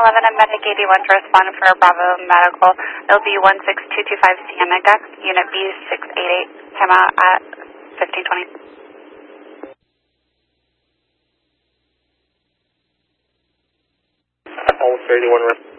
11 and Medic 81 to respond for Bravo Medical. It'll be 16225 Cienega, Unit B688, timeout at 1520. All 31